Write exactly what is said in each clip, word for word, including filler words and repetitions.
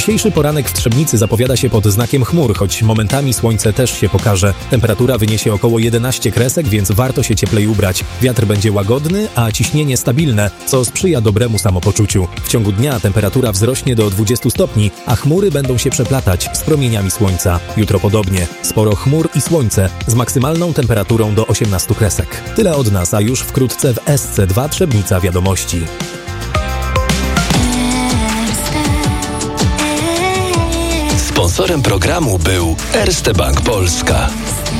Dzisiejszy poranek w Trzebnicy zapowiada się pod znakiem chmur, choć momentami słońce też się pokaże. Temperatura wyniesie około jedenaście kresek, więc warto się cieplej ubrać. Wiatr będzie łagodny, a ciśnienie stabilne, co sprzyja dobremu samopoczuciu. W ciągu dnia temperatura wzrośnie do dwudziestu stopni, a chmury będą się przeplatać z promieniami słońca. Jutro podobnie. Sporo chmur i słońce z maksymalną temperaturą do osiemnastu kresek. Tyle od nas, a już wkrótce w S C dwa Trzebnica Wiadomości. Sponsorem programu był Erste Bank Polska.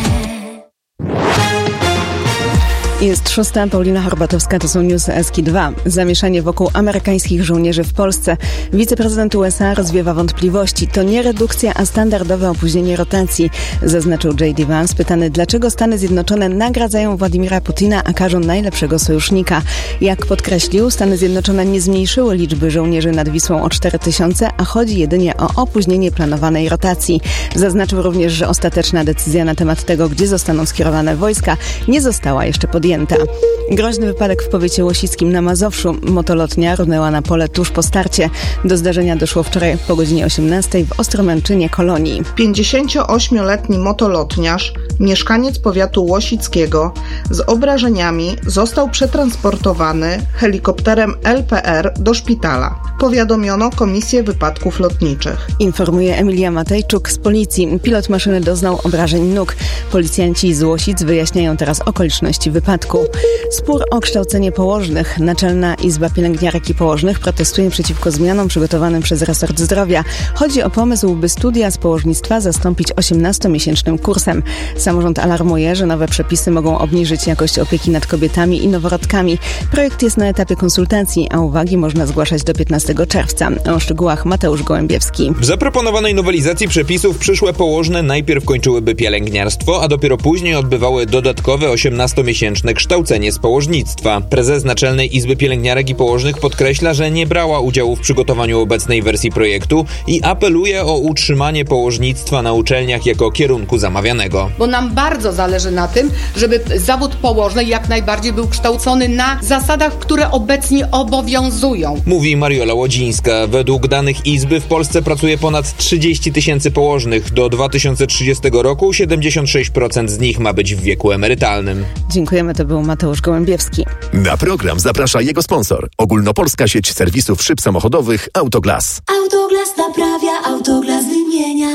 Jest szósta, Paulina Horbatowska, to są newsy S K dwa. Zamieszanie wokół amerykańskich żołnierzy w Polsce. Wiceprezydent U S A rozwiewa wątpliwości. To nie redukcja, a standardowe opóźnienie rotacji, zaznaczył J D Vance, pytany, dlaczego Stany Zjednoczone nagradzają Władimira Putina, a karzą najlepszego sojusznika. Jak podkreślił, Stany Zjednoczone nie zmniejszyły liczby żołnierzy nad Wisłą o cztery tysiące, a chodzi jedynie o opóźnienie planowanej rotacji. Zaznaczył również, że ostateczna decyzja na temat tego, gdzie zostaną skierowane wojska, nie została jeszcze podjęta. Groźny wypadek w powiecie łosickim na Mazowszu. Motolotnia runęła na pole tuż po starcie. Do zdarzenia doszło wczoraj po godzinie osiemnastej w Ostromęczynie Kolonii. pięćdziesięcioośmioletni motolotniarz, mieszkaniec powiatu łosickiego z obrażeniami został przetransportowany helikopterem L P R do szpitala. Powiadomiono Komisję Wypadków Lotniczych. Informuje Emilia Matejczuk z policji. Pilot maszyny doznał obrażeń nóg. Policjanci z Łosic wyjaśniają teraz okoliczności wypadku. Spór o kształcenie położnych. Naczelna Izba Pielęgniarek i Położnych protestuje przeciwko zmianom przygotowanym przez resort zdrowia. Chodzi o pomysł, by studia z położnictwa zastąpić osiemnastomiesięcznym kursem. Samorząd alarmuje, że nowe przepisy mogą obniżyć jakość opieki nad kobietami i noworodkami. Projekt jest na etapie konsultacji, a uwagi można zgłaszać do piętnastego czerwca. O szczegółach Mateusz Gołębiewski. W zaproponowanej nowelizacji przepisów przyszłe położne najpierw kończyłyby pielęgniarstwo, a dopiero później odbywały dodatkowe osiemnastomiesięczne kształcenie z położnictwa. Prezes Naczelnej Izby Pielęgniarek i Położnych podkreśla, że nie brała udziału w przygotowaniu obecnej wersji projektu i apeluje o utrzymanie położnictwa na uczelniach jako kierunku zamawianego. Bo nam bardzo zależy na tym, żeby zawód położny jak najbardziej był kształcony na zasadach, które obecnie obowiązują. Mówi Mariola Łodzińska. Według danych Izby w Polsce pracuje ponad trzydzieści tysięcy położnych. Do dwa tysiące trzydziestego roku siedemdziesiąt sześć procent z nich ma być w wieku emerytalnym. Dziękujemy, to był Mateusz Gołębiewski. Na program zaprasza jego sponsor. Ogólnopolska sieć serwisów szyb samochodowych Autoglas. Autoglas naprawia, Autoglas wymienia.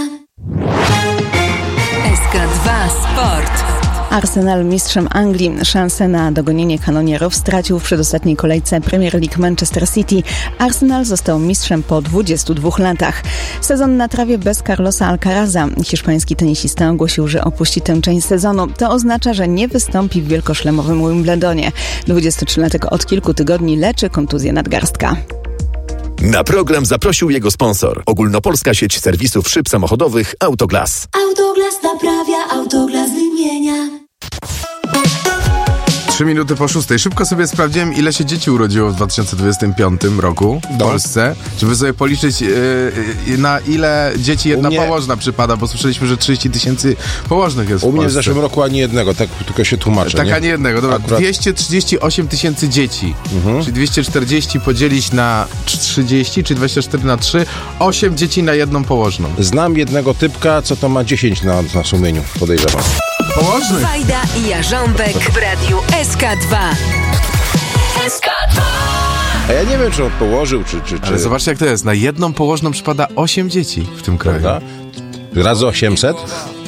S K dwa Sport. Arsenal mistrzem Anglii. Szansę na dogonienie kanonierów stracił w przedostatniej kolejce Premier League Manchester City. Arsenal został mistrzem po dwudziestu dwóch latach. Sezon na trawie bez Carlosa Alcaraza. Hiszpański tenisista ogłosił, że opuści tę część sezonu. To oznacza, że nie wystąpi w wielkoszlemowym Wimbledonie. dwudziestotrzylatek od kilku tygodni leczy kontuzję nadgarstka. Na program zaprosił jego sponsor. Ogólnopolska sieć serwisów szyb samochodowych Autoglas. Autoglas naprawia, Autoglas wymienia. Trzy minuty po szóstej. Szybko sobie sprawdziłem, ile się dzieci urodziło w dwa tysiące dwudziestym piątym roku w no. Polsce, żeby sobie policzyć, yy, yy, na ile dzieci jedna mnie... położna przypada, bo słyszeliśmy, że trzydzieści tysięcy położnych jest w U mnie Polsce. w zeszłym roku ani jednego, tak tylko się tłumaczę. Tak, nie? ani jednego, dobra. Akurat... dwieście trzydzieści osiem tysięcy dzieci, mhm. czyli dwieście czterdzieści podzielić na trzydzieści, czy dwadzieścia cztery na trzy, osiem dzieci na jedną położną. Znam jednego typka, co to ma dziesięć na, na sumieniu, podejrzewam. Położny. Wajda i Jarząbek w radiu S K dwa. S K dwa. A ja nie wiem, czy on położył, czy... czy, czy... Ale zobaczcie, jak to jest. Na jedną położną przypada osiem dzieci w tym kraju. Prawda? Razy osiemset?